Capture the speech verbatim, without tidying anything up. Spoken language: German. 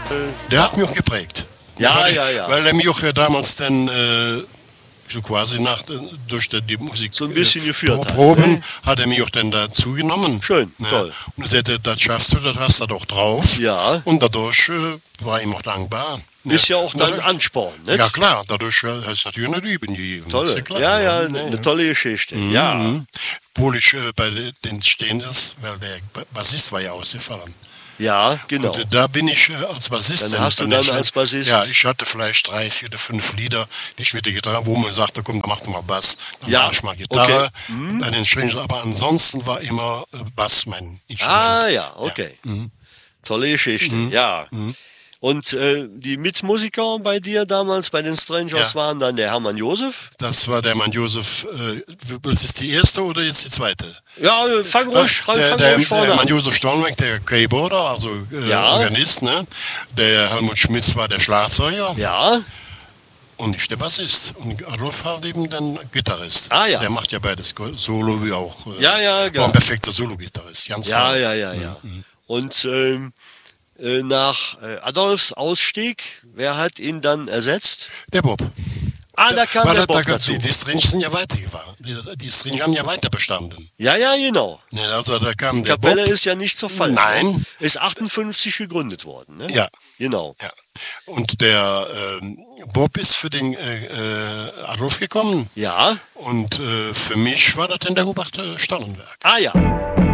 Der hat mich auch geprägt. Ja, weil ja, ich, ja. Weil er mich auch ja damals dann äh, so quasi nach, durch die, die Musik so ein bisschen äh, geführt hat, Proben, ne? hat er mich auch dann dazu genommen. Schön, ja. toll. Und er sagte, das schaffst du, das hast du doch drauf. Ja. Und dadurch äh, war ich ihm auch dankbar. Ist ja auch dein dadurch, Ansporn, nicht? Ja klar, dadurch äh, hat es natürlich eine Übung gegeben. Tolle. Ist ja, klar, ja, ja, ne? eine, Ja, eine ja. tolle Geschichte. Ja. Mhm. Obwohl ich äh, bei den Stehendes, weil der Bassist war ja ausgefallen. Ja, genau. Und äh, da bin ich äh, als Bassist. Dann hast du dann als Bassist- Ja, ich hatte vielleicht drei, vier, fünf Lieder, die ich mit der Gitarre, wo man sagte, komm, mach doch mal Bass. Dann Ja, mach ich mal Gitarre. okay. Mhm. Bei den Strings, aber ansonsten war immer äh, Bass mein Instrument. Ah ja, okay. Tolle Geschichte, ja. Und äh, die Mitmusiker bei dir damals, bei den Strangers, Ja. waren dann der Hermann Josef. Das war der Mann Josef. Äh, willst du jetzt die erste oder jetzt die zweite? Ja, fang ruhig, fang, der, fang der, ruhig vorne der Mann an. Josef Stollenberg, der Keyboarder, also äh, Ja. Organist, ne? Der Helmut Schmitz war der Schlagzeuger. Ja, Und ich der Bassist. Und Adolf war eben dann Gitarrist. Ah, ja. Der macht ja beides, Solo wie auch. Äh, Ja, ja, War genau. ein perfekter Solo-Gitarrist. Ganz ja, toll. ja, ja, ja. Und ähm, äh, nach äh, Adolfs Ausstieg, wer hat ihn dann ersetzt? Der Bob. Ah, da kam Weil der da- Bob da- dazu. Die, die Strings sind ja weitergefahren. Die, die Strings haben ja weiter bestanden. Ja, ja, genau. Ne, also da kam Die der Kapelle Bob. ist ja nicht zerfallen. Nein. Ist achtundfünfzig gegründet worden, ne? Ja. Genau. Ja. Und der ähm, Bob ist für den äh, äh, Adolf gekommen. Ja. Und äh, für mich war das dann der Hubert äh, Stollenberg. Ah ja.